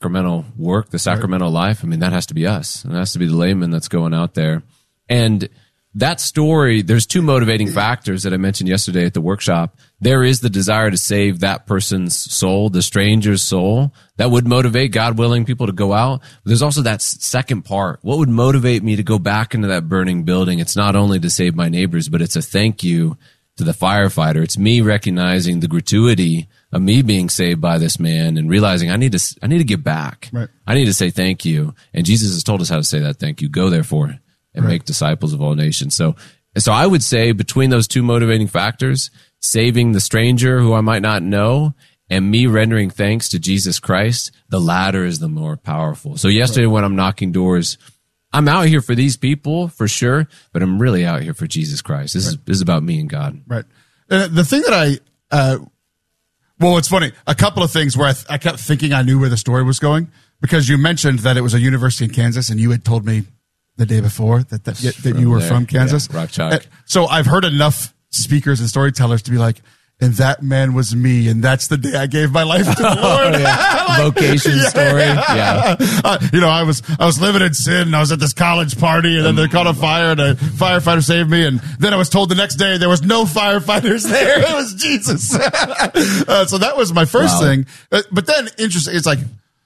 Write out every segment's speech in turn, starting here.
sacramental work, the sacramental life, I mean, that has to be us. And that has to be the layman that's going out there. And that story, there's two motivating factors that I mentioned yesterday at the workshop. There is the desire to save that person's soul, the stranger's soul. That would motivate, God willing, people to go out. But there's also that second part. What would motivate me to go back into that burning building? It's not only to save my neighbors, but it's a thank you to the firefighter. It's me recognizing the gratuity of me being saved by this man and realizing I need to give back. Right. I need to say thank you. And Jesus has told us how to say that thank you. Go therefore and make disciples of all nations. So I would say between those two motivating factors, saving the stranger who I might not know and me rendering thanks to Jesus Christ, the latter is the more powerful. So yesterday when I'm knocking doors, I'm out here for these people for sure, but I'm really out here for Jesus Christ. This is about me and God. Right. The thing that well, it's funny. A couple of things where I kept thinking I knew where the story was going because you mentioned that it was a university in Kansas and you had told me the day before that you were from Kansas. Yeah, Rock Chalk. So I've heard enough speakers and storytellers to be like, and that man was me, and that's the day I gave my life to the Lord. Vocation story. Yeah. I was living in sin, and I was at this college party, and then they caught a fire, and a firefighter saved me, and then I was told the next day there was no firefighters there. It was Jesus. So that was my first thing. But then, interesting, it's like,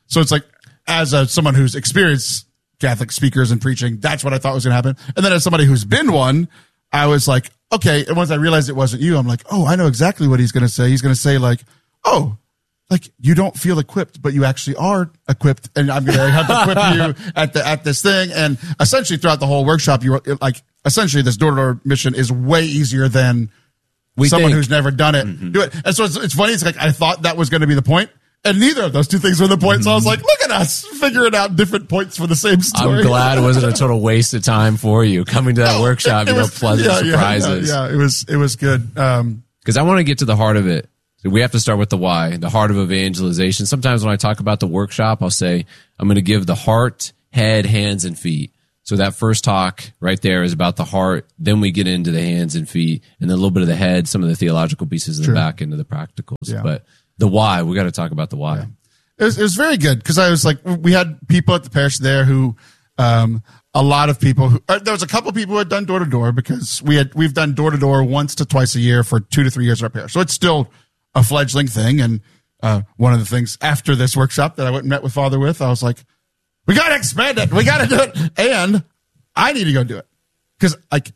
as someone who's experienced Catholic speakers and preaching, that's what I thought was going to happen. And then as somebody who's been one, I was like, okay. And once I realized it wasn't you, I'm like, oh, I know exactly what he's going to say. He's going to say like, oh, like you don't feel equipped, but you actually are equipped. And I'm going to have to equip you at this thing. And essentially throughout the whole workshop, you were like, essentially this door-to-door mission is way easier than someone who's never done it. Do it. And so it's funny. It's like, I thought that was going to be the point. And neither of those two things were the point. So I was like, look at us figuring out different points for the same story. I'm glad it wasn't a total waste of time for you coming to that workshop. Pleasant surprises. Yeah, it was good. Because I want to get to the heart of it. We have to start with the why, the heart of evangelization. Sometimes when I talk about the workshop, I'll say, I'm going to give the heart, head, hands, and feet. So that first talk right there is about the heart. Then we get into the hands and feet, and then a little bit of the head, some of the theological pieces in the back, into the practicals. Yeah. But the why, we got to talk about the why. Yeah. It was very good because I was like, we had people at the parish there who, a lot of people who, there was a couple of people who had done door to door because we've done door to door once to twice a year for 2 to 3 years at our parish. So it's still a fledgling thing. And, one of the things after this workshop that I went and met with Father with, I was like, we got to expand it. We got to do it. And I need to go do it. Cause like,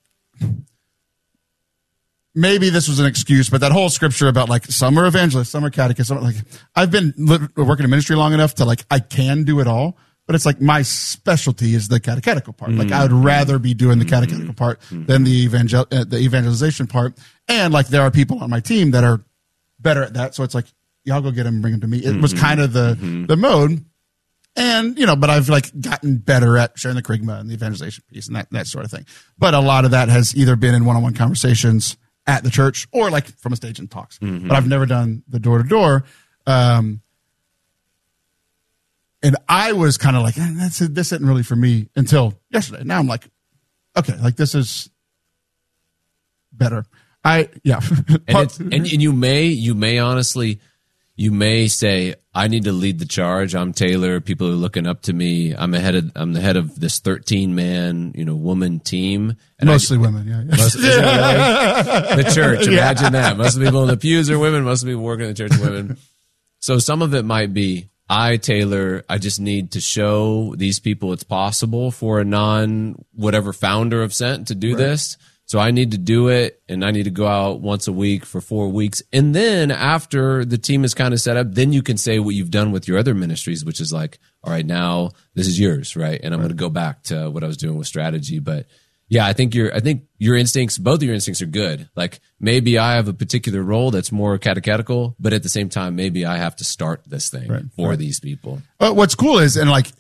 maybe this was an excuse, but that whole scripture about like some are evangelists, some are catechists, like I've been working in ministry long enough to like, I can do it all, but it's like my specialty is the catechetical part. Like I would rather be doing the catechetical part than the evangelization part. And like there are people on my team that are better at that. So it's like, y'all go get them and bring them to me. It was kind of the mode. And, but I've like gotten better at sharing the kerygma and the evangelization piece and that sort of thing. But a lot of that has either been in one-on-one conversations at the church or like from a stage and talks. But I've never done the door to door. And I was kind of like, this isn't really for me until yesterday. Now I'm like, okay, like this is better. And you may honestly, you may say, I need to lead the charge. I'm Taylor. People are looking up to me. I'm the head of this 13-man, woman team. And mostly women. Yeah. The church. Imagine that. Most of the people in the pews are women. Most of the people working in the church are women. So some of it might be, Taylor, I just need to show these people it's possible for a whatever founder of Sent to do this. So I need to do it, and I need to go out once a week for 4 weeks. And then after the team is kind of set up, then you can say what you've done with your other ministries, which is like, all right, now this is yours, right? And I'm going to go back to what I was doing with strategy. But yeah, I think your instincts, both of your instincts are good. Like maybe I have a particular role that's more catechetical, but at the same time, maybe I have to start this thing for these people. What's cool is, and like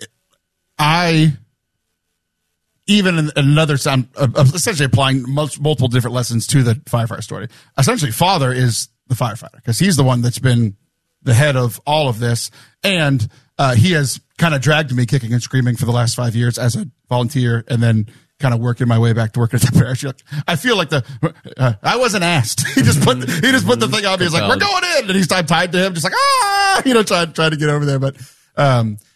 even in another sound, essentially applying multiple different lessons to the firefighter story. Essentially, Father is the firefighter because he's the one that's been the head of all of this. And he has kind of dragged me kicking and screaming for the last 5 years as a volunteer and then kind of working my way back to working at the parish. I feel like I wasn't asked. He just put the thing on me. He's like, we're going in. And I'm tied to him, just like, trying to get over there. But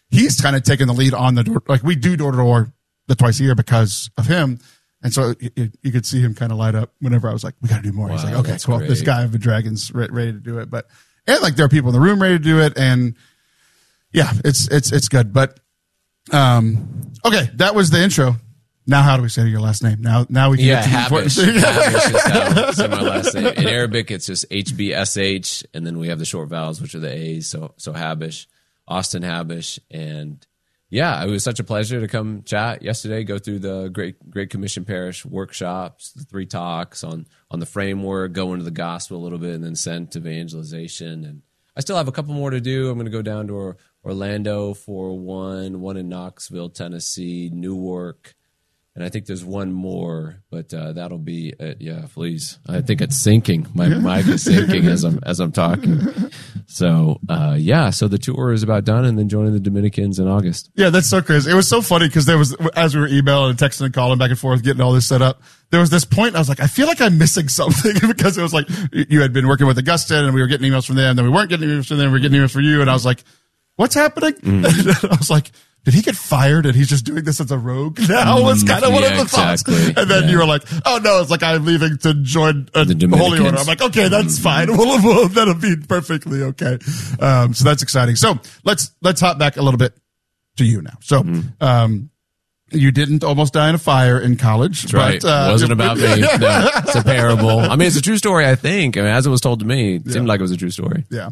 he's kind of taken the lead on the door. Like we do door to door the twice a year because of him. And so you could see him kind of light up whenever I was like, we got to do more. Wow, he's like, okay, cool. Great. This guy of the Dragons ready to do it. And like there are people in the room ready to do it. And yeah, it's good. But, okay. That was the intro. Now, how do we say your last name? Now we can get to the important thing. Habish is how I say my last name. In Arabic, it's just HBSH. And then we have the short vowels, which are the A's. So Habish, Austin Habish. And yeah, it was such a pleasure to come chat yesterday, go through the Great Commission Parish workshops, the 3 talks on the framework, go into the gospel a little bit, and then send to evangelization. And I still have a couple more to do. I'm going to go down to Orlando for one in Knoxville, Tennessee, Newark. And I think there's one more, but that'll be it. Yeah, please. I think it's syncing. My mic is syncing as I'm talking. So so the tour is about done, and then joining the Dominicans in August. Yeah, that's so crazy. It was so funny because there was, as we were emailing and texting and calling back and forth, getting all this set up, there was this point I was like, I feel like I'm missing something because it was like you had been working with Augustine and we were getting emails from them, then we weren't getting emails from them, we were getting emails from you, and I was like, what's happening? And I was like, did he get fired and he's just doing this as a rogue now? Was kind of one of the thoughts. And then you were like, oh no, it's like I'm leaving to join the Holy Order. I'm like, okay, that's fine. That'll be perfectly okay. So that's exciting. So let's hop back a little bit to you now. So, you didn't almost die in a fire in college. That's right. It wasn't about me. No, it's a parable. I mean, it's a true story, I think. I mean, as it was told to me, it seemed like it was a true story. Yeah.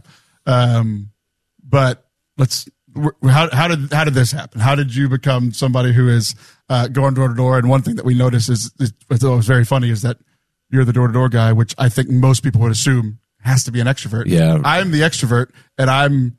But how did this happen? How did you become somebody who is going door to door? And one thing that we noticed is what was very funny is that you're the door to door guy, which I think most people would assume has to be an extrovert. Yeah, I'm the extrovert, and I'm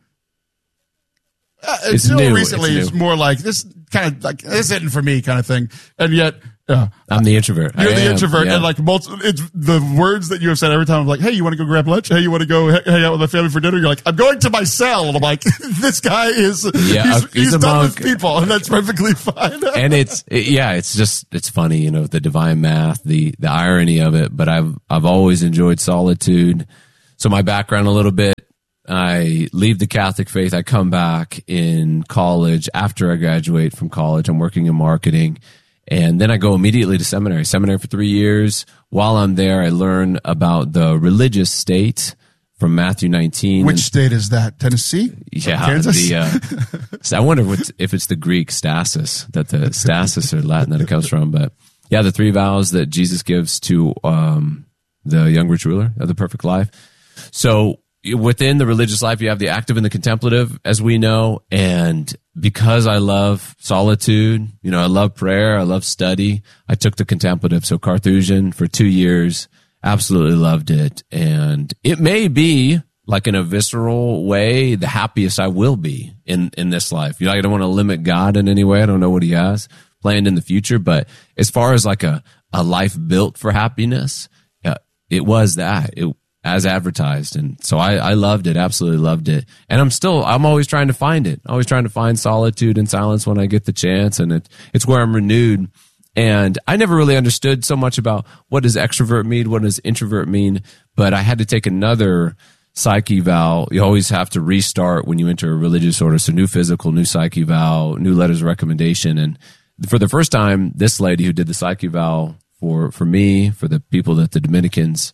until recently it's more like this kind of like this isn't for me kind of thing, and yet. I'm the introvert. You're the introvert, and like it's the words that you have said every time. I'm like, hey, you want to go grab lunch? Hey, you want to go hang out with my family for dinner? You're like, I'm going to my cell, and I'm like, this guy is he's done with people, and that's perfectly fine. And it's funny, the divine math, the irony of it. But I've always enjoyed solitude. So my background a little bit. I leave the Catholic faith. I come back in college after I graduate from college. I'm working in marketing. And then I go immediately to seminary for 3 years. While I'm there, I learn about the religious state from Matthew 19. Which state is that? Tennessee? Yeah. Kansas? I wonder if it's the Greek stasis, that the stasis or Latin that it comes from. But yeah, the 3 vows that Jesus gives to the young rich ruler of the perfect life. So within the religious life, you have the active and the contemplative, as we know. And because I love solitude, I love prayer, I love study, I took the contemplative. So Carthusian for 2 years, absolutely loved it. And it may be, like in a visceral way, the happiest I will be in this life. I don't want to limit God in any way. I don't know what he has planned in the future. But as far as like a life built for happiness, it was that. As advertised. And so I loved it, absolutely loved it. And I'm always trying to find it. Always trying to find solitude and silence when I get the chance. And it's where I'm renewed. And I never really understood so much about what does extrovert mean, what does introvert mean, but I had to take another psyche vow. You always have to restart when you enter a religious order. So new physical, new psyche vow, new letters of recommendation. And for the first time, this lady who did the psyche vow for me, for the people that the Dominicans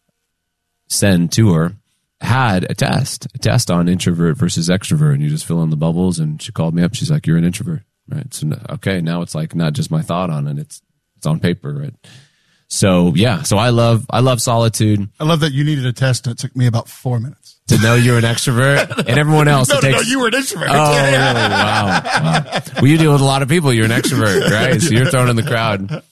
send to her, had a test on introvert versus extrovert, and you just fill in the bubbles. And she called me up. She's like, "You're an introvert, right?" So okay, now it's like not just my thought on it; it's on paper, right? So yeah, so I love solitude. I love that you needed a test, and it took me about 4 minutes to know you're an extrovert, and everyone else. No, you were an introvert. Oh, really? Wow. Well, you deal with a lot of people. You're an extrovert, right? So you're thrown in the crowd.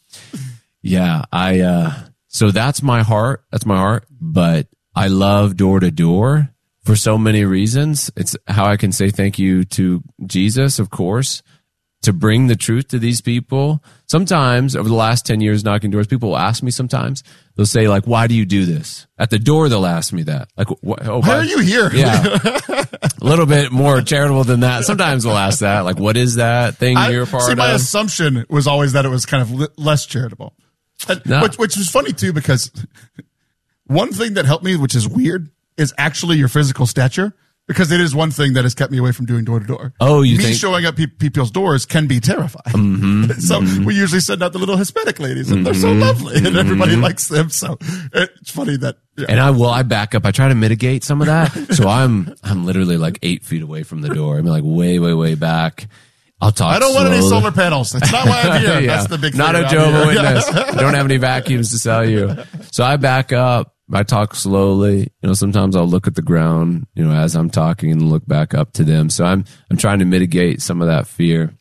Yeah, so that's my heart. But I love door to door for so many reasons. It's how I can say thank you to Jesus, of course, to bring the truth to these people. Sometimes over the last 10 years knocking doors, people will ask me sometimes, they'll say like, why do you do this? At the door, they'll ask me that. Like, why are you here? Yeah. A little bit more charitable than that. Sometimes they'll ask that, like, what is that thing you're a part of? My assumption was always that it was kind of less charitable. No. Which was funny too, because one thing that helped me, which is weird, is actually your physical stature. because it is one thing that has kept me away from doing door to door. Oh, you me think showing up people's doors can be terrifying. So we usually send out the little Hispanic ladies, and they're so lovely, and everybody likes them. So it's funny that. Yeah. And I back up. I try to mitigate some of that. So I'm literally like 8 feet away from the door. I'm like way back. I'll talk. I don't want any solar panels. That's not why I'm here. Yeah. That's the big thing. Not a Jehovah's Witness. I don't have any vacuums to sell you. So I back up. I talk slowly. Sometimes I'll look at the ground, as I'm talking and look back up to them. So I'm trying to mitigate some of that fear.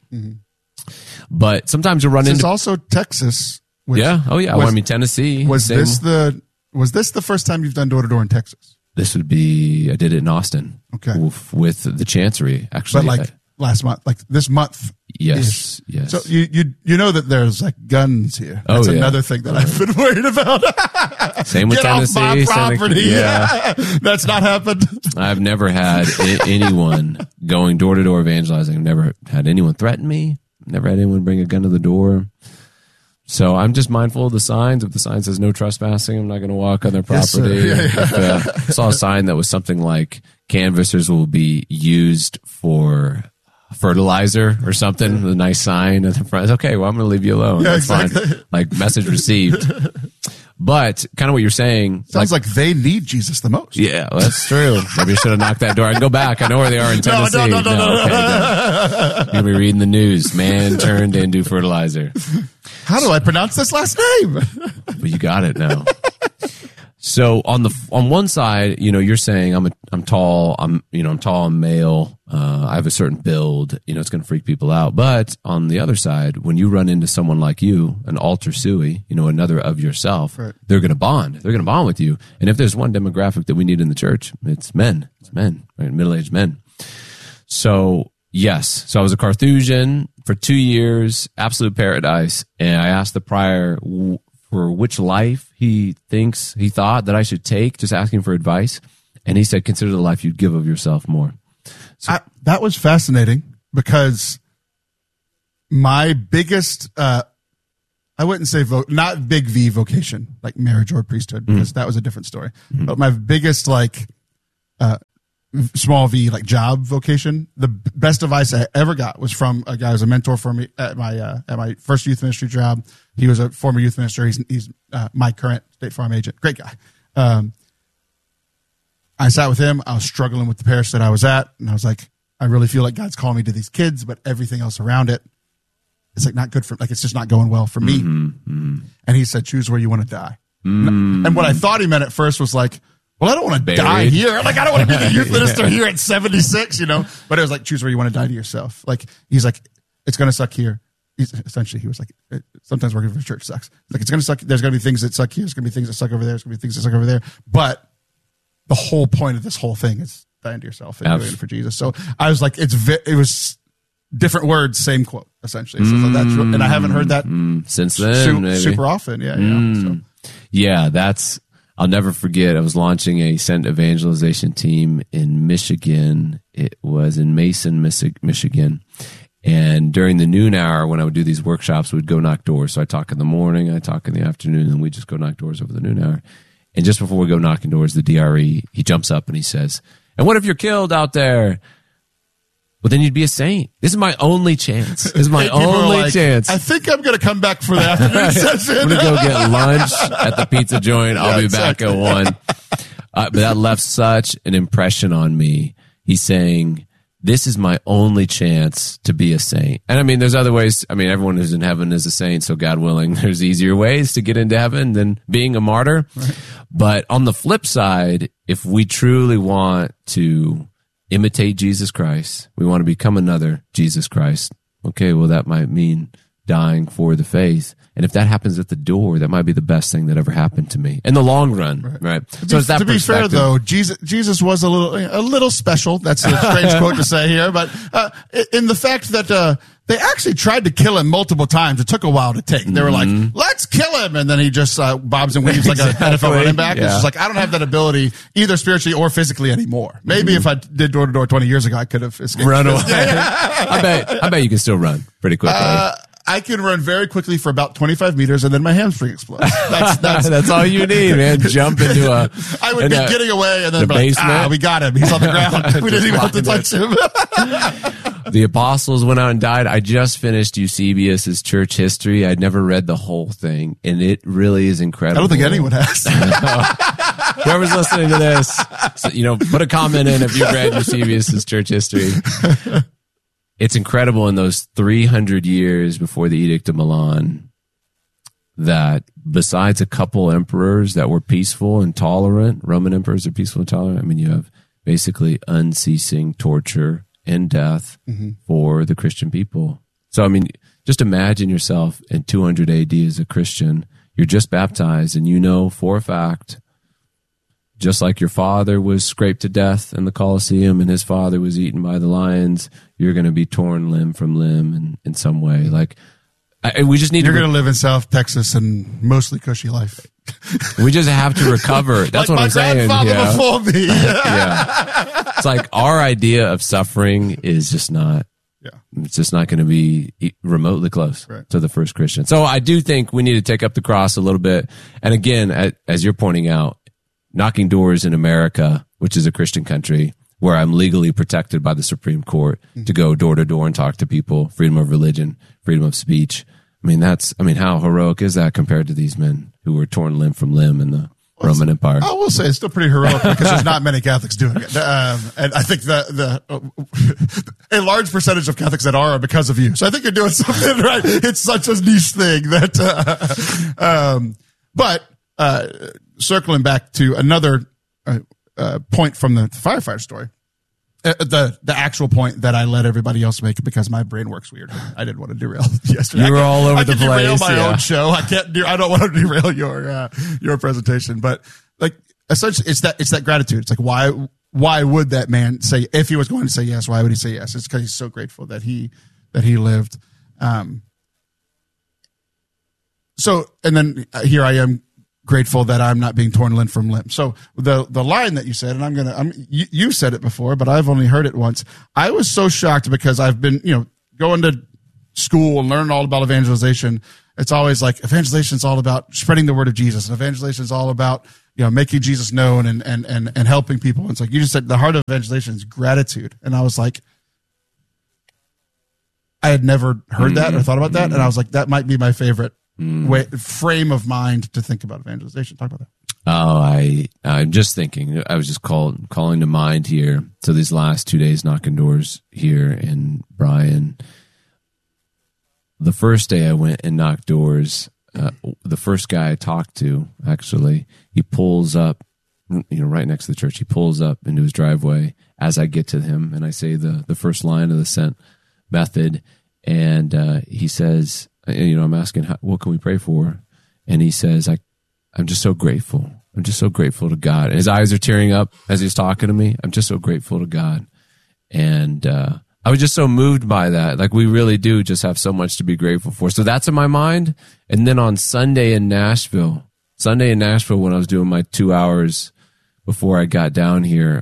But sometimes you run into. It's also Texas. Yeah. Oh yeah. Tennessee. Was this the first time you've done door to door in Texas? This would be. I did it in Austin. Okay. With the Chancery, actually. But last month, this month. Yes. So you know that there's guns here. That's another thing that I've been worried about. Same with Tennessee. Get off my property. Yeah. That's not happened. I've never had anyone going door to door evangelizing. I've never had anyone threaten me. Never had anyone bring a gun to the door. So I'm just mindful of the signs. If the sign says no trespassing, I'm not going to walk on their property. Yes, If I saw a sign that was something like canvassers will be used for fertilizer or something, a nice sign at the front. Okay, well, I'm going to leave you alone. Yeah, That's fine. Message received. But kind of what you're saying. Sounds like they need Jesus the most. Yeah, well, that's true. Maybe I should have knocked that door. I can go back. I know where they are in Tennessee. No. Okay, you'll be reading the news. Man turned into fertilizer. How do I pronounce this last name? Well, you got it now. So on one side, you're saying I'm tall, I'm tall, I'm male, I have a certain build, it's going to freak people out. But on the other side, when you run into someone like you, an alter sui, another of yourself, right. They're going to bond. They're going to bond with you. And if there's one demographic that we need in the church, it's men. It's men, right? Middle-aged men. So yes. So I was a Carthusian for 2 years, absolute paradise. And I asked the prior for which life he thought that I should take, just asking for advice. And he said, consider the life you'd give of yourself more. So, that was fascinating because my biggest, I wouldn't say not big V vocation, like marriage or priesthood, because that was a different story. But my biggest, small V, job vocation, the best advice I ever got was from a guy who was a mentor for me at my first youth ministry job. He was a former youth minister. He's my current State Farm agent. Great guy. I sat with him. I was struggling with the parish that I was at, and I was like, I really feel like God's calling me to these kids, but everything else around it, it's not good for, it's just not going well for me. And he said, choose where you want to die. And what I thought he meant at first was well, I don't want to die here. I don't want to be the youth minister here at 76, But it was choose where you want to die to yourself. He's like, it's going to suck here. Essentially, he was like, sometimes working for the church sucks. It's going to suck. There's going to be things that suck here. There's going to be things that suck over there. There's going to be things that suck over there. But the whole point of this whole thing is dying to yourself and doing it for Jesus. So I was like, it was different words, same quote, essentially. So that's, and I haven't heard that since then, super often. Yeah. I'll never forget. I was launching a Sent evangelization team in Michigan. It was in Mason, Michigan. And during the noon hour, when I would do these workshops, we'd go knock doors. So I talk in the morning, I talk in the afternoon, and we just go knock doors over the noon hour. And just before we go knocking doors, the DRE, he jumps up and he says, and what if you're killed out there? Well, then you'd be a saint. This is my only chance. This is my only chance. I think I'm going to come back for the afternoon session. I'm going to go get lunch at the pizza joint. I'll be back at 1. But that left such an impression on me. He's saying, this is my only chance to be a saint. And I mean, there's other ways. I mean, everyone who's in heaven is a saint. So God willing, there's easier ways to get into heaven than being a martyr. Right. But on the flip side, if we truly want to imitate Jesus Christ, we want to become another Jesus Christ. Okay, well, that might mean dying for the faith. And if that happens at the door, that might be the best thing that ever happened to me in the long run, right? So it's that to be fair, though, Jesus was a little special. That's a strange quote to say here, but in the fact that they actually tried to kill him multiple times. It took a while to take. They were like, let's kill him. And then he just bobs and weaves like an NFL running back. Yeah. It's just like, I don't have that ability either spiritually or physically anymore. Maybe if I did door-to-door 20 years ago, I could have escaped. Run away. I bet you can still run pretty quickly. I can run very quickly for about 25 meters and then my hamstring explodes. That's all you need, man. Jump into a. I would be getting away and then the be like, we got him. He's on the ground. We didn't even have to touch him. The apostles went out and died. I just finished Eusebius's church history. I'd never read the whole thing, and it really is incredible. I don't think anyone has. Whoever's listening to this, put a comment in if you've read Eusebius's church history. It's incredible in those 300 years before the Edict of Milan that besides a couple emperors that were peaceful and tolerant, Roman emperors are peaceful and tolerant. I mean, you have basically unceasing torture and death for the Christian people. So, I mean, just imagine yourself in 200 AD as a Christian. You're just baptized and you know for a fact, just like your father was scraped to death in the Colosseum and his father was eaten by the lions, you're going to be torn limb from limb in some way. Like, we just need You're going to live in South Texas and mostly cushy life. We just have to recover. That's like what I'm saying. My grandfather before me. Yeah. It's like our idea of suffering is just not. Yeah. It's just not going to be remotely close to the first Christian. So I do think we need to take up the cross a little bit. And again, as you're pointing out, knocking doors in America, which is a Christian country, where I'm legally protected by the Supreme Court to go door to door and talk to people, freedom of religion, freedom of speech. I mean, how heroic is that compared to these men who were torn limb from limb in the Roman Empire? I will say it's still pretty heroic because there's not many Catholics doing it. And I think a large percentage of Catholics that are because of you. So I think you're doing something right. It's such a niche thing that, but circling back to another point from the firefighter story, the actual point that I let everybody else make because my brain works weird. I didn't want to derail yesterday. You were all over the place. Derail my own show. I don't want to derail your presentation, but like essentially it's that gratitude. It's like why would that man say, if he was going to say yes, why would he say yes? It's because he's so grateful that he lived. So, and then here I am, grateful that I'm not being torn limb from limb. So the line that you said, and you said it before, but I've only heard it once. I was so shocked because I've been, going to school and learning all about evangelization. It's always like evangelization is all about spreading the word of Jesus, and evangelization is all about, making Jesus known and helping people. And it's like you just said, the heart of evangelization is gratitude. And I was like, I had never heard that or thought about that. And I was like, that might be my favorite frame of mind to think about evangelization. Talk about that. Oh, I'm just thinking. I was just calling to mind here. So these last 2 days knocking doors here in Bryan. The first day I went and knocked doors, the first guy I talked to, actually, he pulls up, right next to the church. He pulls up into his driveway as I get to him, and I say the first line of the sent method, and he says, I'm asking, what can we pray for? And he says, I'm just so grateful. I'm just so grateful to God. And his eyes are tearing up as he's talking to me. I'm just so grateful to God. And I was just so moved by that. Like, we really do just have so much to be grateful for. So that's in my mind. And then on Sunday in Nashville, when I was doing my 2 hours before I got down here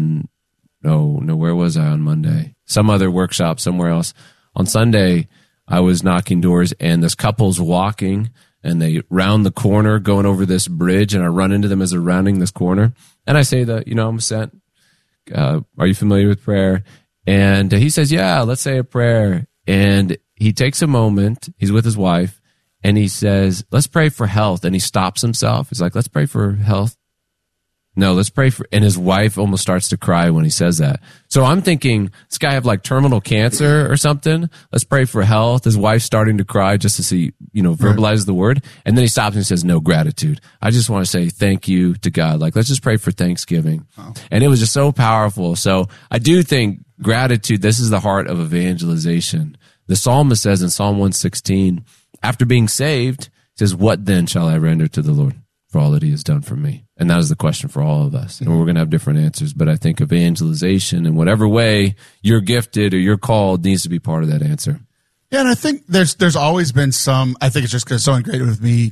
where was I on Monday? Some other workshop somewhere else. On Sunday, I was knocking doors, and this couple's walking, and they round the corner going over this bridge, and I run into them as they're rounding this corner. And I say I'm sent. Are you familiar with prayer? And he says, yeah, let's say a prayer. And he takes a moment. He's with his wife, and he says, let's pray for health. And he stops himself. He's like, let's pray for health. No, let's pray for, and his wife almost starts to cry when he says that. So I'm thinking, this guy have like terminal cancer or something. Let's pray for health. His wife's starting to cry just to see, verbalize the word. And then he stops and says, no, gratitude. I just want to say thank you to God. Like, let's just pray for Thanksgiving. Oh. And it was just so powerful. So I do think gratitude, this is the heart of evangelization. The psalmist says in Psalm 116, after being saved, he says, what then shall I render to the Lord for all that he has done for me? And that is the question for all of us. And we're going to have different answers. But I think evangelization, in whatever way you're gifted or you're called, needs to be part of that answer. Yeah, and I think there's always been some, I think it's just because it's so ingrained with me,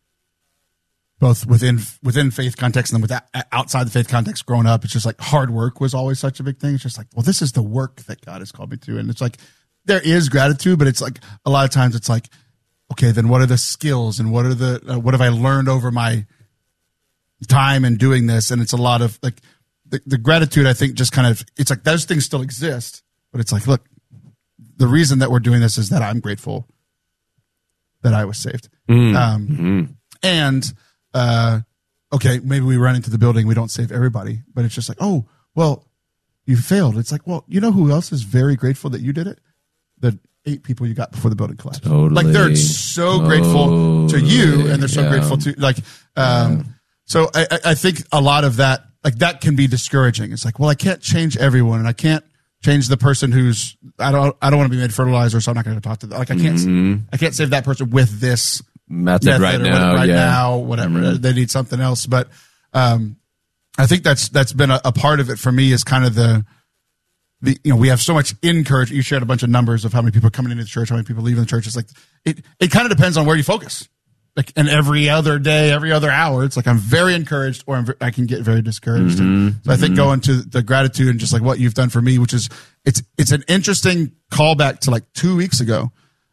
both within faith context and then outside the faith context growing up. It's just like hard work was always such a big thing. It's just like, well, this is the work that God has called me to. And it's like, there is gratitude, but it's like a lot of times it's like, okay, then what are the skills and what have I learned over my time in doing this? And it's a lot of like the gratitude, I think, just kind of, it's like those things still exist, but it's like, look, the reason that we're doing this is that I'm grateful that I was saved. And, okay, maybe we run into the building, we don't save everybody, but it's just like, oh, well, you failed. It's like, well, you know who else is very grateful that you did it? The 8 people you got before the building collapsed. Totally. Like they're so grateful to you, and they're so grateful to like. So I think a lot of that, like that, can be discouraging. It's like, well, I can't change everyone, and I can't change the person who's I don't want to be made fertilizer, so I'm not going to talk to them. Like I can't save that person with this method right now. Whatever they need something else, but. I think that's been a part of it for me, is kind of the we have so much encouragement. You shared a bunch of numbers of how many people are coming into the church, how many people leaving the church. It's like it kind of depends on where you focus. Like, and every other day, every other hour, it's like I'm very encouraged, or I can get very discouraged. So I think going to the gratitude and just like what you've done for me, which is it's an interesting callback to like 2 weeks ago,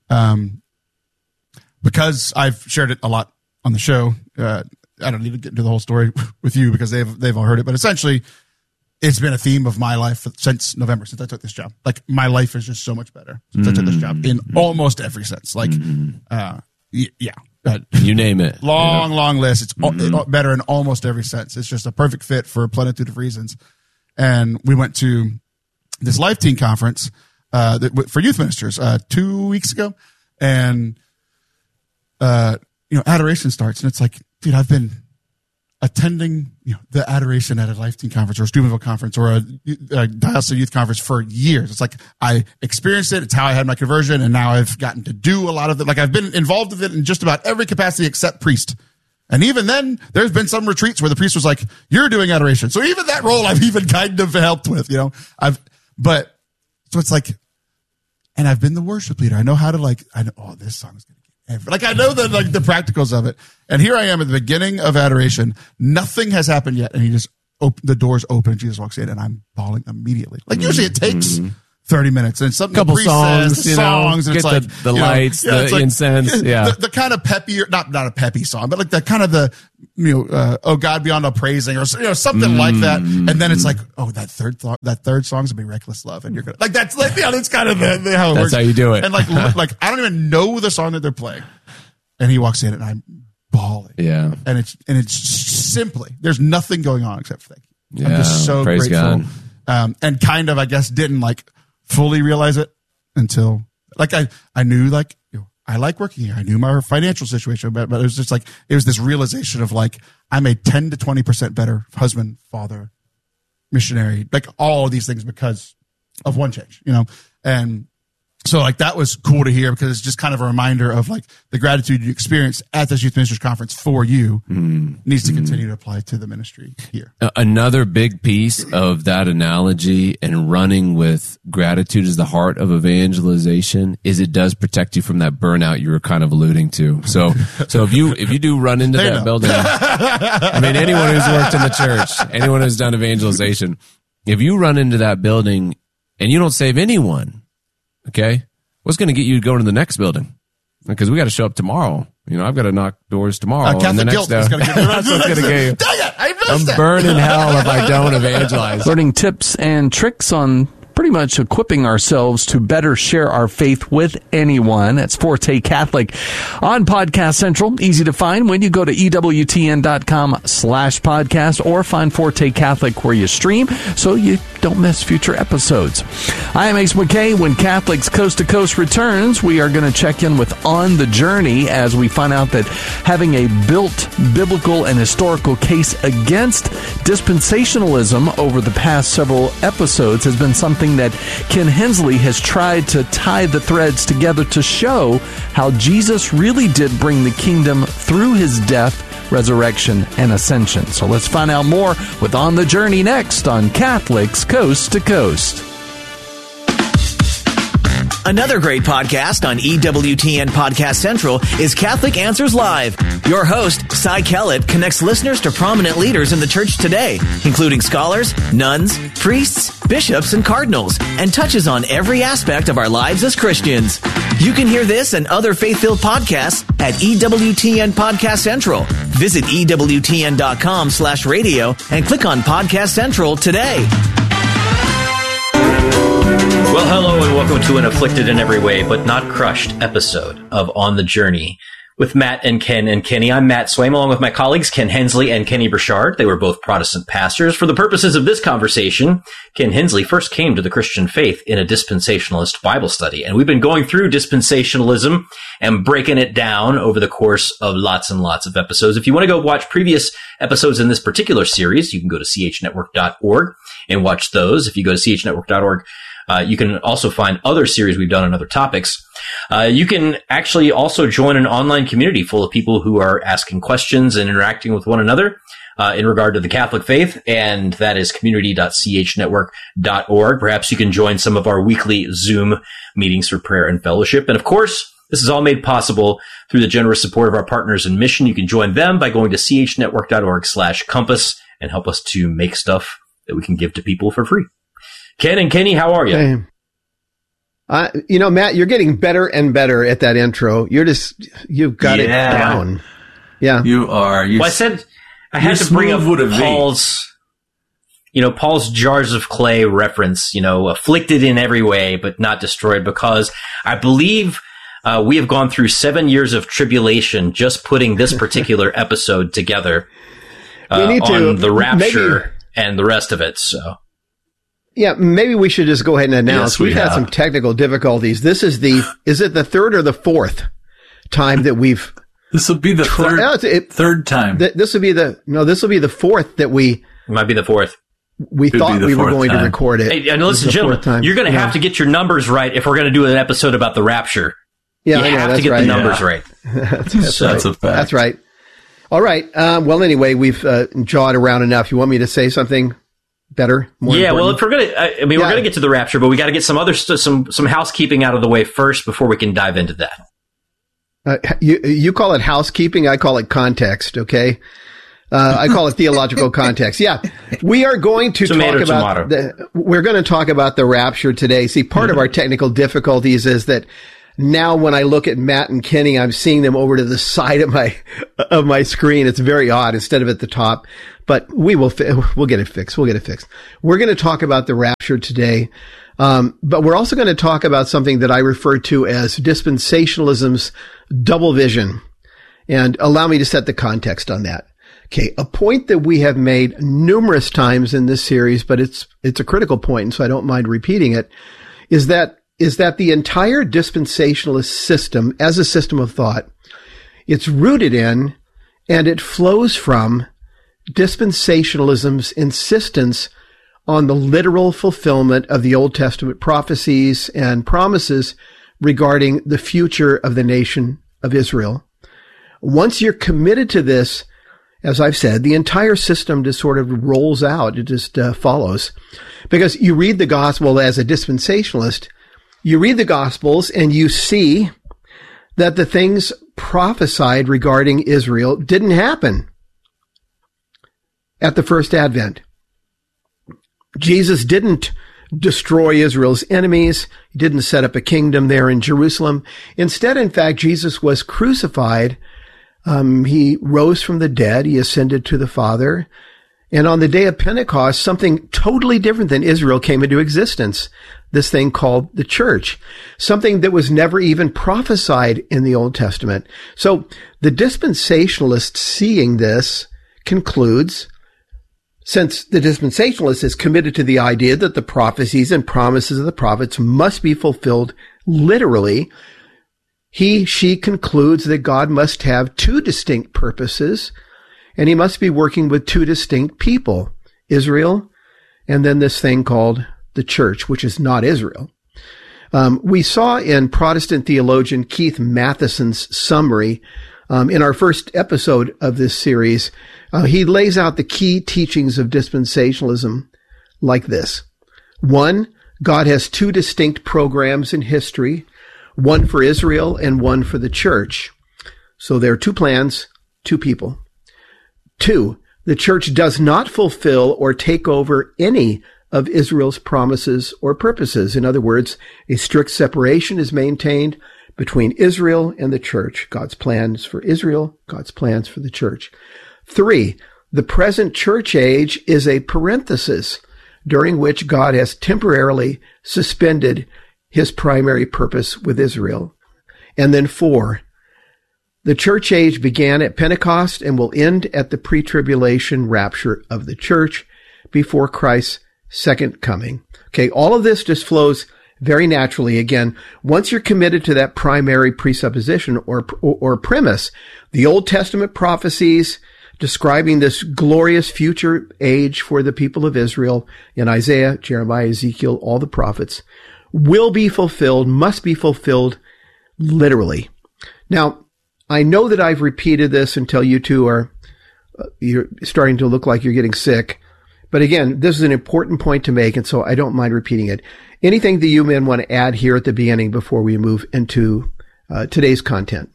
because I've shared it a lot on the show. I don't need to get into the whole story with you because they've all heard it, but essentially it's been a theme of my life since November, since I took this job. Like my life is just so much better since I took this job in almost every sense. Like, you name it. Long list. It's better in almost every sense. It's just a perfect fit for a plenitude of reasons. And we went to this Life Team conference for youth ministers 2 weeks ago, and adoration starts, and it's like, dude, I've been attending the adoration at a Life Team conference or a Steubenville conference or a Diocese Youth conference for years. It's like I experienced it. It's how I had my conversion, and now I've gotten to do a lot of it. Like I've been involved with it in just about every capacity except priest. And even then, there's been some retreats where the priest was like, "You're doing adoration." So even that role, I've even kind of helped with. So it's like, and I've been the worship leader. I know how to this song is going to. Like I know the practicals of it, and here I am at the beginning of adoration. Nothing has happened yet, and he just the doors open, and Jesus walks in, and I'm bawling immediately. Like usually it takes 30 minutes, and something couple songs, and get it's like the lights, the incense, the kind of peppy, not a peppy song, but like the kind of oh God beyond all praising, or something like that, and then it's like, oh, that third song's gonna be Reckless Love, and you're gonna like that's like that's kind of how it works. That's how you do it, and like I don't even know the song that they're playing, and he walks in, and I'm bawling, and it's simply there's nothing going on except for thank you. I'm just so praise grateful, God. And kind of I guess didn't like fully realize it until like I knew like I like working here. I knew my financial situation, but it was just like it was this realization of like I'm a 10 to 20% better husband, father, missionary, like all of these things because of one change, and so like that was cool to hear because it's just kind of a reminder of like the gratitude you experienced at this youth ministers conference for you needs to continue to apply to the ministry here. Another big piece of that analogy and running with gratitude is the heart of evangelization is it does protect you from that burnout you were kind of alluding to. So if you do run into that building, I mean, anyone who's worked in the church, anyone who's done evangelization, if you run into that building and you don't save anyone, okay, what's going to get you to go to the next building? Because we got to show up tomorrow. I've got to knock doors tomorrow. Catholic and the next guilt is going to get you. That's what's going to get you. Dang it! I I'm missed it. burning hell if I don't evangelize. Learning tips and tricks on pretty much equipping ourselves to better share our faith with anyone. That's Forte Catholic on Podcast Central. Easy to find when you go to EWTN.com/podcast or find Forte Catholic where you stream so you don't miss future episodes. I am Ace McKay. When Catholics Coast to Coast returns, we are going to check in with On the Journey as we find out that having a built biblical and historical case against dispensationalism over the past several episodes has been something that Ken Hensley has tried to tie the threads together to show how Jesus really did bring the kingdom through his death, resurrection, and ascension. So let's find out more with On the Journey next on Catholics Coast to Coast. Another great podcast on EWTN Podcast Central is Catholic Answers Live. Your host, Cy Kellett, connects listeners to prominent leaders in the church today, including scholars, nuns, priests, bishops, and cardinals, and touches on every aspect of our lives as Christians. You can hear this and other faith-filled podcasts at EWTN Podcast Central. Visit EWTN.com/radio and click on Podcast Central today. Well, hello and welcome to an afflicted in every way, but not crushed episode of On the Journey with Matt and Ken and Kenny. I'm Matt Swaim, along with my colleagues Ken Hensley and Kenny Burchard. They were both Protestant pastors. For the purposes of this conversation, Ken Hensley first came to the Christian faith in a dispensationalist Bible study, and we've been going through dispensationalism and breaking it down over the course of lots and lots of episodes. If you want to go watch previous episodes in this particular series, you can go to chnetwork.org and watch those. If you go to chnetwork.org, you can also find other series we've done on other topics. You can actually also join an online community full of people who are asking questions and interacting with one another in regard to the Catholic faith, and that is community.chnetwork.org. Perhaps you can join some of our weekly Zoom meetings for prayer and fellowship. And of course, this is all made possible through the generous support of our partners in mission. You can join them by going to chnetwork.org/compass and help us to make stuff that we can give to people for free. Ken and Kenny, how are you? Hey. Matt, you're getting better and better at that intro. You've got it down. Yeah. You are. Well, I said I had to bring up Paul's jars of clay reference, afflicted in every way, but not destroyed, because I believe we have gone through 7 years of tribulation just putting this particular episode together on the rapture and the rest of it. So. Yeah, maybe we should just go ahead and announce. We've had some technical difficulties. This is is it the third or the fourth time that we've... This will be the third time. This will be the fourth that we... It might be the fourth. We thought we were going to record it. Hey, and listen, gentlemen, you're going to have to get your numbers right if we're going to do an episode about the rapture. Yeah, you have to get the numbers right. That's a fact. That's right. All right. Well, anyway, we've jawed around enough. You want me to say something better? More important? Well, if we're gonna, we're gonna get to the rapture, but we got to get some other some housekeeping out of the way first before we can dive into that. You call it housekeeping, I call it context. Okay, I call it theological context. Yeah, we are going to talk about the rapture today. See, part of our technical difficulties is that now when I look at Matt and Kenny, I'm seeing them over to the side of my screen. It's very odd instead of at the top. But we'll get it fixed. We're going to talk about the rapture today. But we're also going to talk about something that I refer to as dispensationalism's double vision. And allow me to set the context on that. Okay. A point that we have made numerous times in this series, but it's a critical point, and so I don't mind repeating it, is that the entire dispensationalist system, as a system of thought, it's rooted in and it flows from dispensationalism's insistence on the literal fulfillment of the Old Testament prophecies and promises regarding the future of the nation of Israel. Once you're committed to this, as I've said, the entire system just sort of rolls out. It just follows. Because you read the gospel as a dispensationalist, you read the Gospels and you see that the things prophesied regarding Israel didn't happen at the first advent. Jesus didn't destroy Israel's enemies. He didn't set up a kingdom there in Jerusalem. Instead, in fact, Jesus was crucified. He rose from the dead. He ascended to the Father. And on the day of Pentecost, something totally different than Israel came into existence. This thing called the church. Something that was never even prophesied in the Old Testament. So the dispensationalist, seeing this, concludes, since the dispensationalist is committed to the idea that the prophecies and promises of the prophets must be fulfilled literally, she concludes that God must have two distinct purposes, and he must be working with two distinct people, Israel, and then this thing called the church, which is not Israel. We saw in Protestant theologian Keith Matheson's summary in our first episode of this series. He lays out the key teachings of dispensationalism like this. 1, God has two distinct programs in history, one for Israel and one for the church. So there are two plans, two people. 2, the church does not fulfill or take over any of Israel's promises or purposes. In other words, a strict separation is maintained between Israel and the church. God's plans for Israel, God's plans for the church. 3, the present church age is a parenthesis during which God has temporarily suspended his primary purpose with Israel. And then 4, the church age began at Pentecost and will end at the pre-tribulation rapture of the church before Christ's second coming. Okay, all of this just flows very naturally. Again, once you're committed to that primary presupposition or premise, the Old Testament prophecies describing this glorious future age for the people of Israel in Isaiah, Jeremiah, Ezekiel, all the prophets, will be fulfilled, must be fulfilled literally. Now, I know that I've repeated this until you two are you're starting to look like you're getting sick. But again, this is an important point to make, and so I don't mind repeating it. Anything that you men want to add here at the beginning before we move into today's content?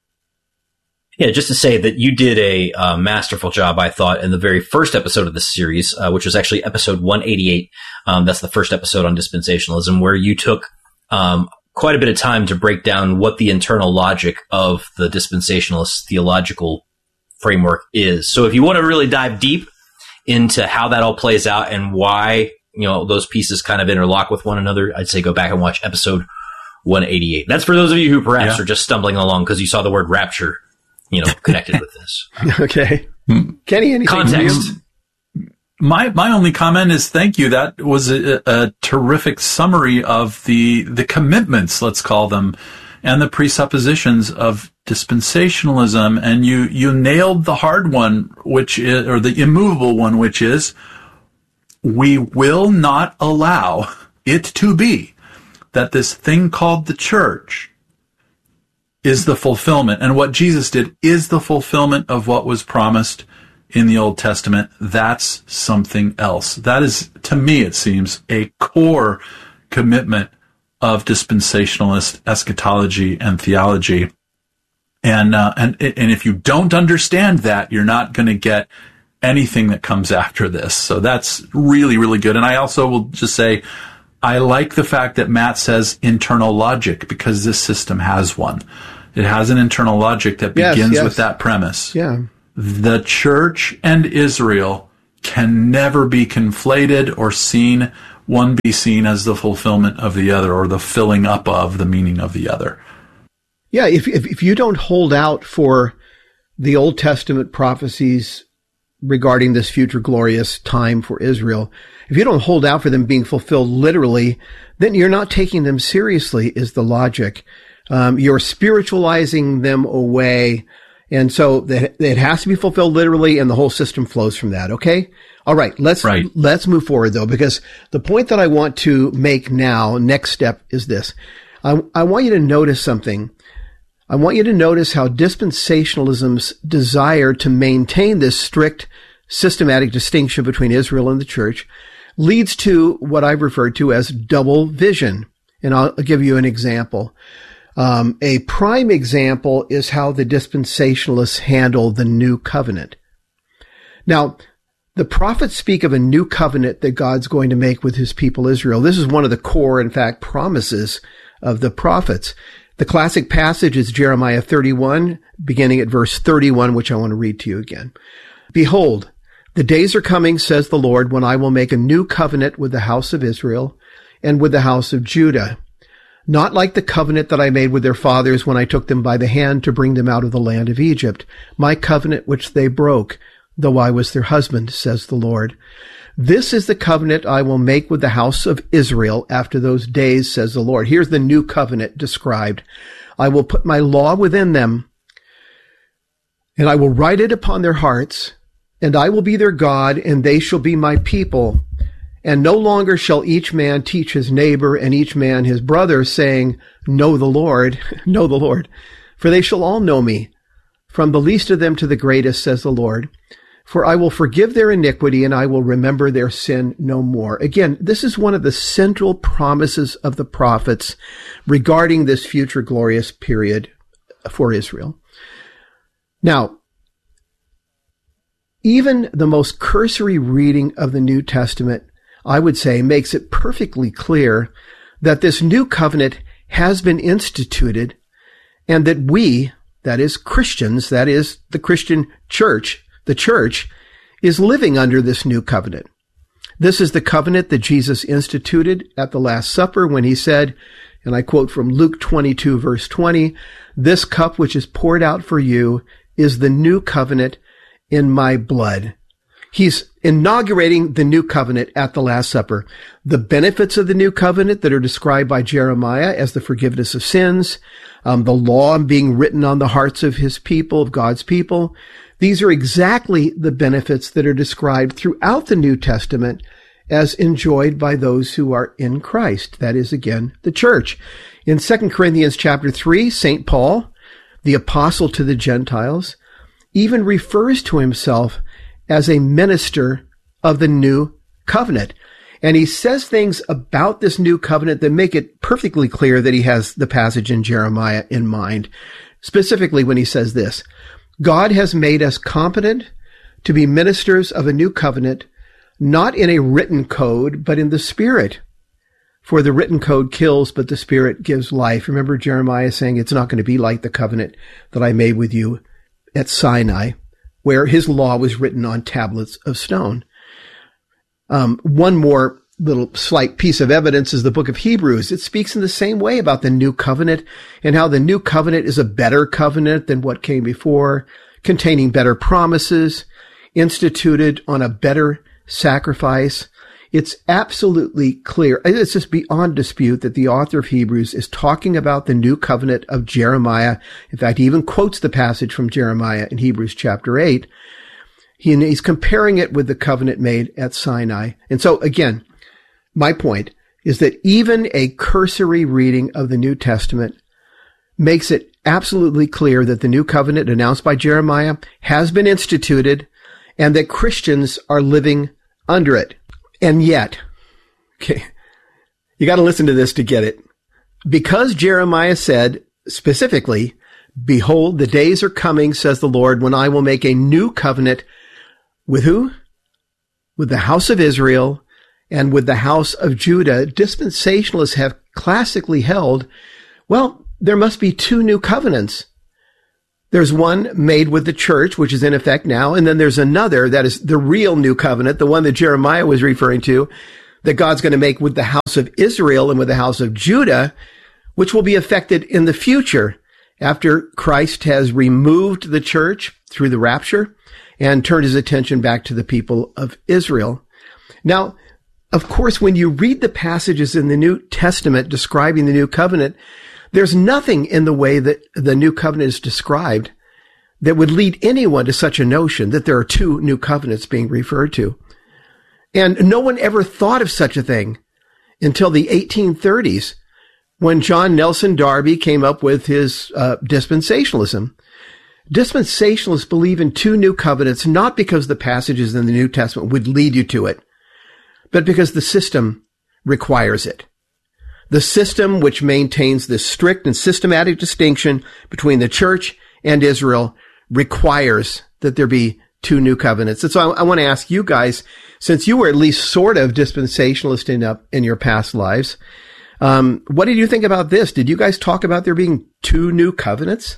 Yeah, just to say that you did a masterful job, I thought, in the very first episode of this series, which was actually episode 188. That's the first episode on dispensationalism, where you took quite a bit of time to break down what the internal logic of the dispensationalist theological framework is. So if you want to really dive deep into how that all plays out and why, those pieces kind of interlock with one another, I'd say go back and watch episode 188. That's for those of you who perhaps are just stumbling along because you saw the word rapture, connected with this. Okay. Kenny, anything? Context. My only comment is thank you. That was a terrific summary of the commitments, let's call them, and the presuppositions of dispensationalism. And you nailed the hard one, which is, or the immovable one, which is, we will not allow it to be that this thing called the church is the fulfillment. And what Jesus did is the fulfillment of what was promised in the Old Testament. That's something else. That is, to me, it seems, a core commitment of dispensationalist eschatology and theology. And if you don't understand that, you're not going to get anything that comes after this. So that's really, really good. And I also will just say, I like the fact that Matt says internal logic, because this system has one. It has an internal logic that begins with that premise. Yeah. The church and Israel can never be conflated or seen, one be seen as the fulfillment of the other or the filling up of the meaning of the other. Yeah, if you don't hold out for the Old Testament prophecies regarding this future glorious time for Israel, if you don't hold out for them being fulfilled literally, then you're not taking them seriously, is the logic. You're spiritualizing them away. And so it has to be fulfilled literally, and the whole system flows from that. Okay. All right. Let's move forward though, because the point that I want to make now, next step is this. I want you to notice something. I want you to notice how dispensationalism's desire to maintain this strict systematic distinction between Israel and the church leads to what I've referred to as double vision. And I'll give you an example. A prime example is how the dispensationalists handle the new covenant. Now, the prophets speak of a new covenant that God's going to make with his people Israel. This is one of the core, in fact, promises of the prophets. The classic passage is Jeremiah 31, beginning at verse 31, which I want to read to you again. Behold, the days are coming, says the Lord, when I will make a new covenant with the house of Israel and with the house of Judah. Not like the covenant that I made with their fathers when I took them by the hand to bring them out of the land of Egypt, my covenant which they broke, though I was their husband, says the Lord. This is the covenant I will make with the house of Israel after those days, says the Lord. Here's the new covenant described. I will put my law within them, and I will write it upon their hearts, and I will be their God, and they shall be my people. And no longer shall each man teach his neighbor and each man his brother, saying, Know the Lord, know the Lord. For they shall all know me, from the least of them to the greatest, says the Lord. For I will forgive their iniquity and I will remember their sin no more. Again, this is one of the central promises of the prophets regarding this future glorious period for Israel. Now, even the most cursory reading of the New Testament, I would say, makes it perfectly clear that this new covenant has been instituted and that we, that is Christians, that is the Christian church, the church, is living under this new covenant. This is the covenant that Jesus instituted at the Last Supper when he said, and I quote from Luke 22, verse 20, "This cup which is poured out for you is the new covenant in my blood." He's inaugurating the new covenant at the Last Supper. The benefits of the new covenant that are described by Jeremiah as the forgiveness of sins, the law being written on the hearts of his people, of God's people. These are exactly the benefits that are described throughout the New Testament as enjoyed by those who are in Christ. That is, again, the church. In 2 Corinthians chapter 3, St. Paul, the apostle to the Gentiles, even refers to himself as a minister of the new covenant. And he says things about this new covenant that make it perfectly clear that he has the passage in Jeremiah in mind. Specifically when he says this, "God has made us competent to be ministers of a new covenant, not in a written code, but in the Spirit. For the written code kills, but the Spirit gives life." Remember Jeremiah saying it's not going to be like the covenant that I made with you at Sinai, where his law was written on tablets of stone. One more little slight piece of evidence is the book of Hebrews. It speaks in the same way about the new covenant and how the new covenant is a better covenant than what came before, containing better promises, instituted on a better sacrifice. It's absolutely clear. It's just beyond dispute that the author of Hebrews is talking about the new covenant of Jeremiah. In fact, he even quotes the passage from Jeremiah in Hebrews chapter 8. He's comparing it with the covenant made at Sinai. And so, again, my point is that even a cursory reading of the New Testament makes it absolutely clear that the new covenant announced by Jeremiah has been instituted and that Christians are living under it. And yet, okay, you got to listen to this to get it. Because Jeremiah said specifically, "Behold, the days are coming, says the Lord, when I will make a new covenant with who? With the house of Israel and with the house of Judah." Dispensationalists have classically held, well, there must be two new covenants. There's one made with the church, which is in effect now, and then there's another that is the real new covenant, the one that Jeremiah was referring to, that God's going to make with the house of Israel and with the house of Judah, which will be effected in the future after Christ has removed the church through the rapture and turned his attention back to the people of Israel. Now, of course, when you read the passages in the New Testament describing the new covenant, there's nothing in the way that the new covenant is described that would lead anyone to such a notion that there are two new covenants being referred to. And no one ever thought of such a thing until the 1830s when John Nelson Darby came up with his dispensationalism. Dispensationalists believe in two new covenants, not because the passages in the New Testament would lead you to it, but because the system requires it. The system which maintains this strict and systematic distinction between the church and Israel requires that there be two new covenants. And so I want to ask you guys, since you were at least sort of dispensationalist in your past lives, what did you think about this? Did you guys talk about there being two new covenants?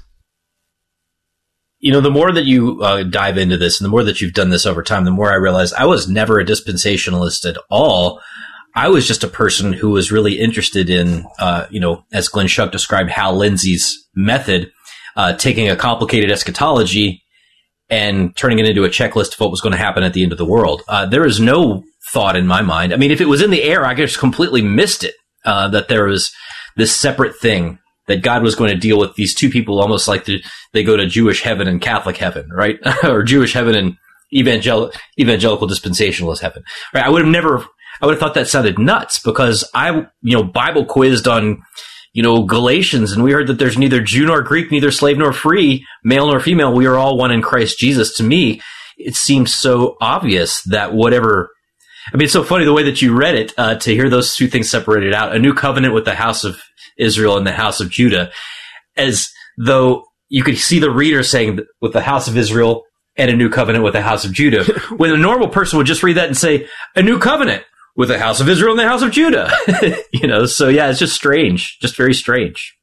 You know, the more that you dive into this and the more that you've done this over time, the more I realize I was never a dispensationalist at all. I was just a person who was really interested in, as Glenn Schuck described Hal Lindsey's method, taking a complicated eschatology and turning it into a checklist of what was going to happen at the end of the world. There is no thought in my mind. I mean, if it was in the air, I just completely missed it, that there was this separate thing, that God was going to deal with these two people almost like they go to Jewish heaven and Catholic heaven, right? Or Jewish heaven and evangelical dispensationalist heaven, right? I would have thought that sounded nuts because I Bible quizzed on, Galatians, and we heard that there's neither Jew nor Greek, neither slave nor free, male nor female. We are all one in Christ Jesus. To me, it seems so obvious that whatever, I mean, it's so funny the way that you read it, to hear those two things separated out, a new covenant with the house of Israel and the house of Judah, as though you could see the reader saying with the house of Israel and a new covenant with the house of Judah, when a normal person would just read that and say, a new covenant with the house of Israel and the house of Judah. So yeah, it's just strange, just very strange.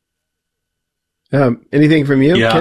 Anything from you, Kenny?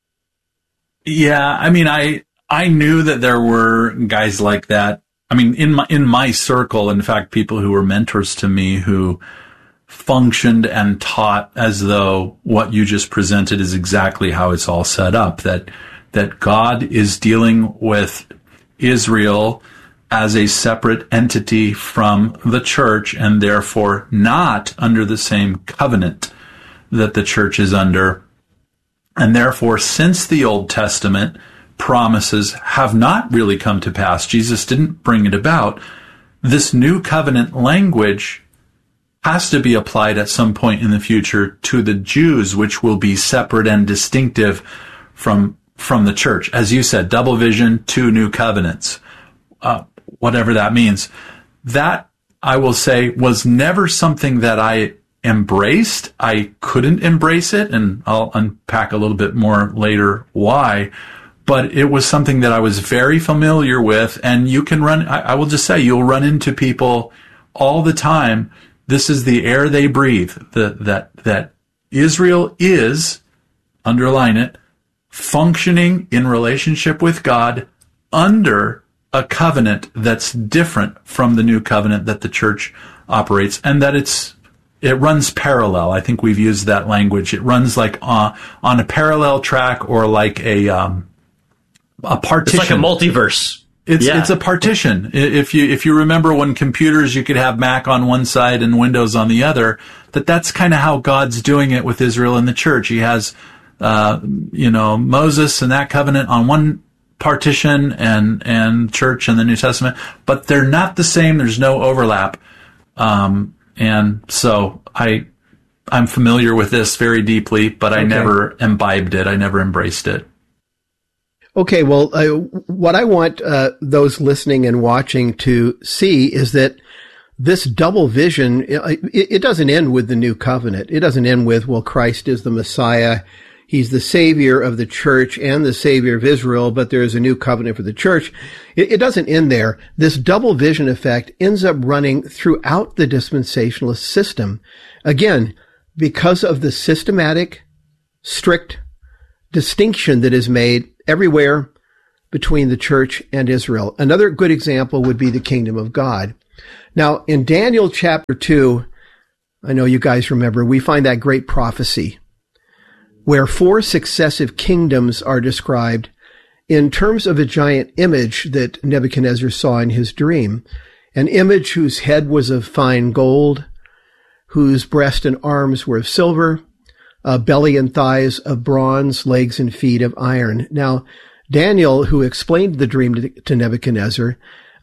I mean, I knew that there were guys like that. I mean, in my circle, in fact, people who were mentors to me who functioned and taught as though what you just presented is exactly how it's all set up, that God is dealing with Israel as a separate entity from the church and therefore not under the same covenant that the church is under. And therefore, since the Old Testament promises have not really come to pass, Jesus didn't bring it about, this new covenant language has to be applied at some point in the future to the Jews, which will be separate and distinctive from the church. As you said, double vision, two new covenants, whatever that means. That, I will say, was never something that I embraced. I couldn't embrace it, and I'll unpack a little bit more later why. But it was something that I was very familiar with, and you can I will just say, you'll run into people all the time. This is the air they breathe, that Israel is, underline it, functioning in relationship with God under a covenant that's different from the new covenant that the church operates, and that it runs parallel. I think we've used that language. It runs like on a parallel track, or like a partition. It's like a multiverse. It's a partition. If you remember when computers, you could have Mac on one side and Windows on the other, that's kind of how God's doing it with Israel and the church. He has, Moses and that covenant on one partition and church and the New Testament, but they're not the same. There's no overlap. And so I'm familiar with this very deeply, but I never imbibed it. I never embraced it. Okay, well, what I want those listening and watching to see is that this double vision, it doesn't end with the new covenant. It doesn't end with, well, Christ is the Messiah. He's the Savior of the church and the Savior of Israel, but there is a new covenant for the church. It doesn't end there. This double vision effect ends up running throughout the dispensationalist system. Again, because of the systematic, strict distinction that is made everywhere between the church and Israel. Another good example would be the kingdom of God. Now, in Daniel chapter 2, I know you guys remember, we find that great prophecy where 4 successive kingdoms are described in terms of a giant image that Nebuchadnezzar saw in his dream, an image whose head was of fine gold, whose breast and arms were of silver, belly and thighs of bronze, legs and feet of iron. Now, Daniel, who explained the dream to Nebuchadnezzar,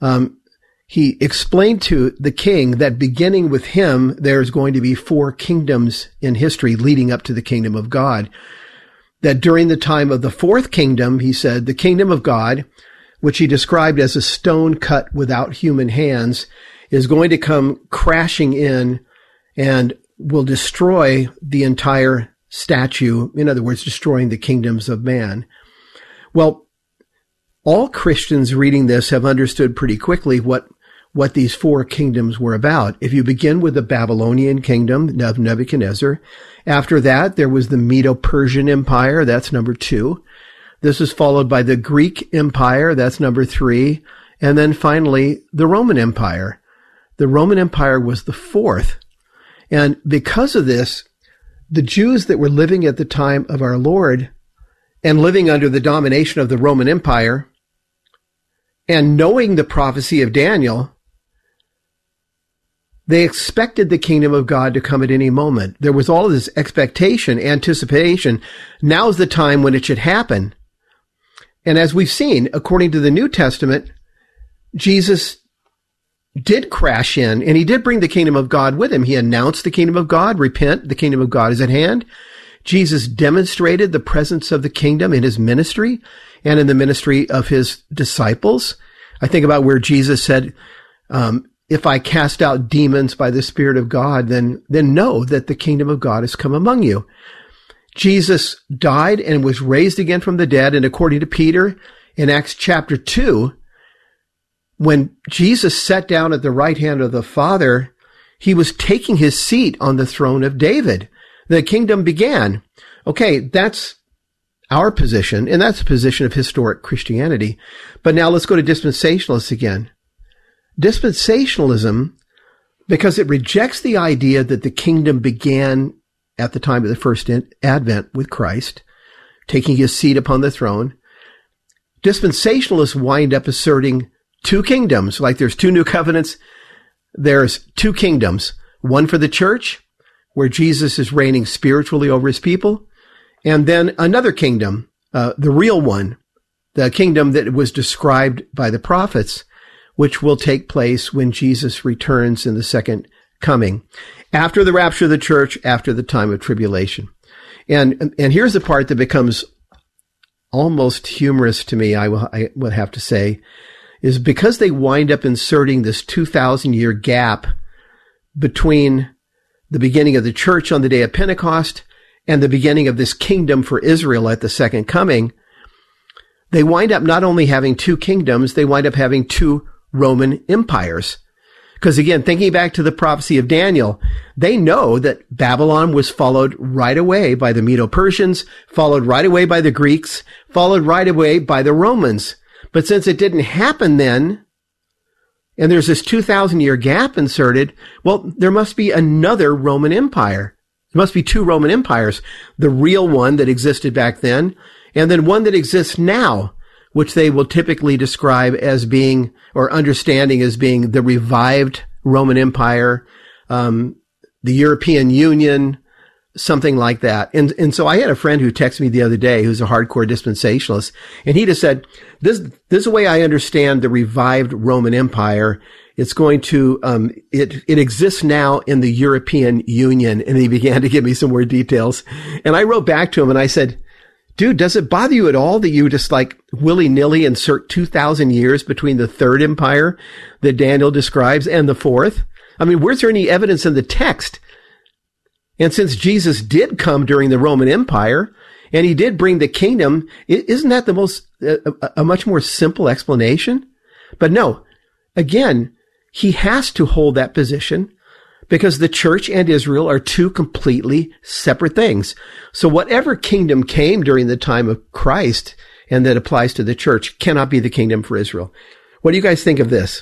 he explained to the king that beginning with him, there's going to be 4 kingdoms in history leading up to the kingdom of God. That during the time of the 4th kingdom, he said, the kingdom of God, which he described as a stone cut without human hands, is going to come crashing in and will destroy the entire statue, in other words, destroying the kingdoms of man. Well, all Christians reading this have understood pretty quickly what these 4 kingdoms were about. If you begin with the Babylonian kingdom of Nebuchadnezzar, after that there was the Medo-Persian Empire, that's number 2. This is followed by the Greek Empire, that's number 3, and then finally the Roman Empire. The Roman Empire was the 4th. And because of this, the Jews that were living at the time of our Lord and living under the domination of the Roman Empire and knowing the prophecy of Daniel, they expected the kingdom of God to come at any moment. There was all of this expectation, anticipation. Now's the time when it should happen. And as we've seen, according to the New Testament, Jesus did crash in, and he did bring the kingdom of God with him. He announced the kingdom of God, repent, the kingdom of God is at hand. Jesus demonstrated the presence of the kingdom in his ministry and in the ministry of his disciples. I think about where Jesus said, if I cast out demons by the Spirit of God, then know that the kingdom of God has come among you. Jesus died and was raised again from the dead. And according to Peter in Acts chapter 2, when Jesus sat down at the right hand of the Father, he was taking his seat on the throne of David. The kingdom began. Okay, that's our position, and that's the position of historic Christianity. But now let's go to dispensationalists again. Dispensationalism, because it rejects the idea that the kingdom began at the time of the first advent with Christ, taking his seat upon the throne. Dispensationalists wind up asserting two kingdoms, like there's two new covenants. There's two kingdoms, one for the church, where Jesus is reigning spiritually over his people, and then another kingdom, the real one, the kingdom that was described by the prophets, which will take place when Jesus returns in the second coming, after the rapture of the church, after the time of tribulation. And here's the part that becomes almost humorous to me, I would have to say, is because they wind up inserting this 2,000-year gap between the beginning of the church on the day of Pentecost and the beginning of this kingdom for Israel at the second coming, they wind up not only having two kingdoms, they wind up having two Roman empires. Because again, thinking back to the prophecy of Daniel, they know that Babylon was followed right away by the Medo-Persians, followed right away by the Greeks, followed right away by the Romans. But since it didn't happen then, and there's this 2,000-year gap inserted, well, there must be another Roman Empire. There must be two Roman empires. The real one that existed back then, and then one that exists now, which they will typically describe as being, or understanding as being, the revived Roman Empire, the European Union, something like that. And so I had a friend who texted me the other day who's a hardcore dispensationalist, and he just said, this is the way I understand the revived Roman Empire. It's going to, it exists now in the European Union. And he began to give me some more details. And I wrote back to him and I said, dude, does it bother you at all that you just like willy-nilly insert 2,000 years between the third empire that Daniel describes and the fourth? I mean, where's there any evidence in the text? And since Jesus did come during the Roman Empire and he did bring the kingdom, isn't that a much more simple explanation? But no, again, he has to hold that position because the church and Israel are two completely separate things. So whatever kingdom came during the time of Christ and that applies to the church cannot be the kingdom for Israel. What do you guys think of this?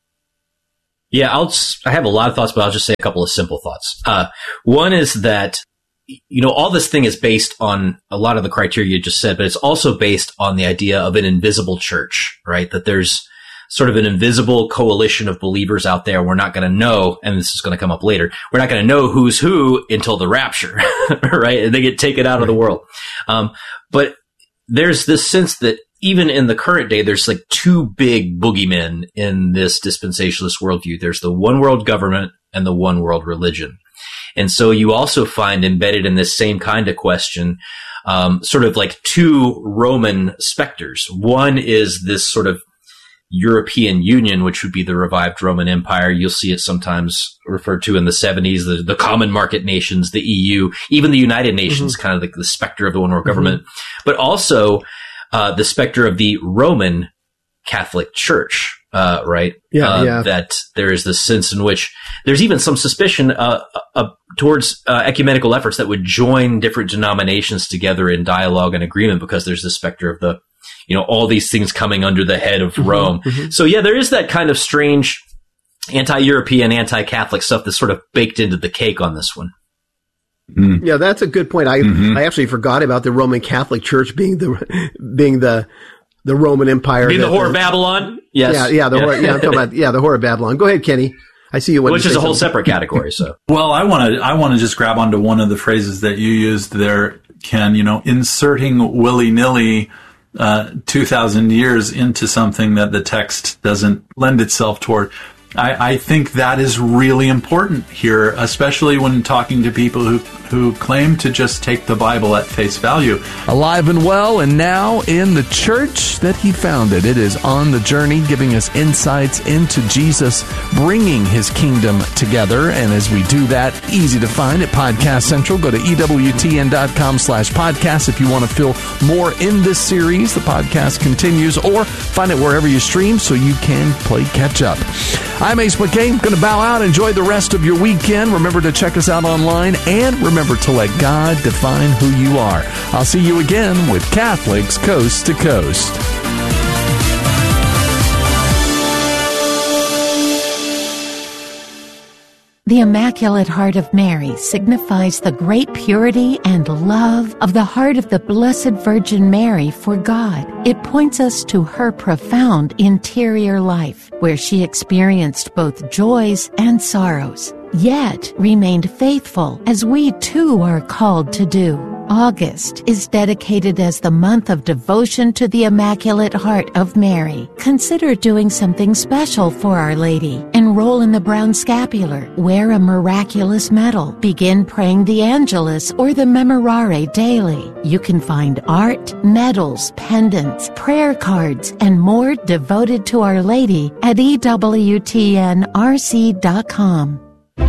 Yeah, I have a lot of thoughts, but I'll just say a couple of simple thoughts. One is that, all this thing is based on a lot of the criteria you just said, but it's also based on the idea of an invisible church, right? That there's sort of an invisible coalition of believers out there. We're not going to know, and this is going to come up later, we're not going to know who's who until the rapture, right? And they get taken out of the world. But there's this sense that even in the current day, there's like two big boogeymen in this dispensationalist worldview. There's the one world government and the one world religion. And so you also find embedded in this same kind of question, sort of like two Roman specters. One is this sort of European Union, which would be the revived Roman Empire. You'll see it sometimes referred to in the 70s, the common market nations, the EU, even the United Nations, kind of like the specter of the one world government, but also the specter of the Roman Catholic Church, right? That there is this sense in which there's even some suspicion towards ecumenical efforts that would join different denominations together in dialogue and agreement, because there's the specter of the, all these things coming under the head of Rome. So yeah, there is that kind of strange anti-European, anti-Catholic stuff that's sort of baked into the cake on this one. Yeah, that's a good point. I actually forgot about the Roman Catholic Church being the Roman Empire. Being the whore of Babylon? Yes. I'm talking about, the whore of Babylon. Go ahead, Kenny. I see you. Which is a whole separate category, so. Well, I want to just grab onto one of the phrases that you used there, Ken, inserting willy-nilly 2,000 years into something that the text doesn't lend itself toward. I think that is really important here, especially when talking to people who claim to just take the Bible at face value. Alive and well, and now in the church that he founded. It is On the Journey, giving us insights into Jesus bringing his kingdom together. And as we do that, easy to find at Podcast Central. Go to EWTN.com/podcast if you want to feel more in this series. The podcast continues, or find it wherever you stream so you can play catch up. I'm Ace McKay. Going to bow out. Enjoy the rest of your weekend. Remember to check us out online, and remember to let God define who you are. I'll see you again with Catholics Coast to Coast. The Immaculate Heart of Mary signifies the great purity and love of the heart of the Blessed Virgin Mary for God. It points us to her profound interior life, where she experienced both joys and sorrows, yet remained faithful, as we too are called to do. August is dedicated as the month of devotion to the Immaculate Heart of Mary. Consider doing something special for Our Lady. Enroll in the Brown Scapular. Wear a miraculous medal. Begin praying the Angelus or the Memorare daily. You can find art, medals, pendants, prayer cards, and more devoted to Our Lady at EWTNRC.com.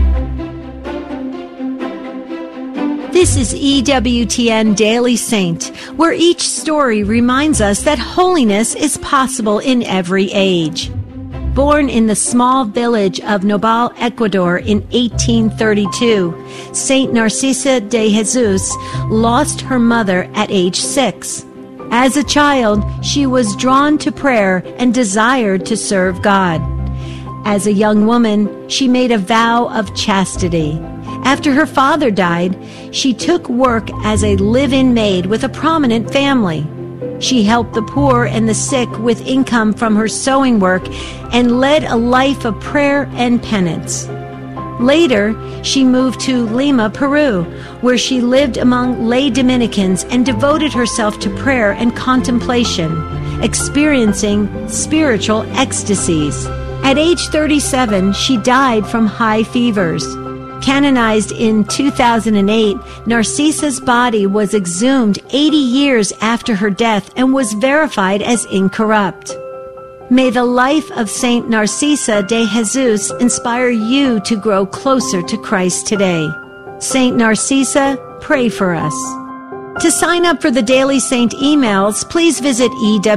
This is EWTN Daily Saint, where each story reminds us that holiness is possible in every age. Born in the small village of Nobal, Ecuador in 1832, Saint Narcisa de Jesus lost her mother at age 6. As a child, she was drawn to prayer and desired to serve God. As a young woman, she made a vow of chastity. After her father died, she took work as a live-in maid with a prominent family. She helped the poor and the sick with income from her sewing work and led a life of prayer and penance. Later, she moved to Lima, Peru, where she lived among lay Dominicans and devoted herself to prayer and contemplation, experiencing spiritual ecstasies. At age 37, she died from high fevers. Canonized in 2008, Narcisa's body was exhumed 80 years after her death and was verified as incorrupt. May the life of Saint Narcisa de Jesus inspire you to grow closer to Christ today. Saint Narcisa, pray for us. To sign up for the Daily Saint emails, please visit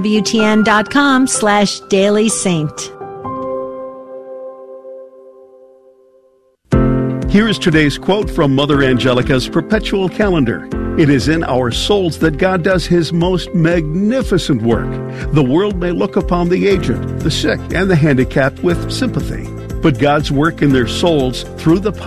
EWTN.com/dailysaint. Here is today's quote from Mother Angelica's perpetual calendar. It is in our souls that God does his most magnificent work. The world may look upon the aged, the sick, and the handicapped with sympathy, but God's work in their souls through the